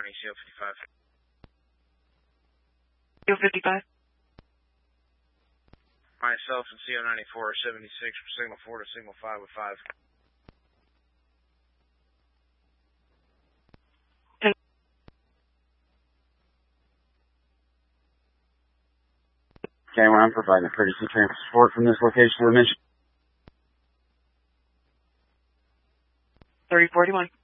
on ECO 55. ECO 55. Myself and CO 94 are 76 from signal 4 to signal 5 with 5. Okay, well, I'm providing courtesy transport from this location to the mission. 3041.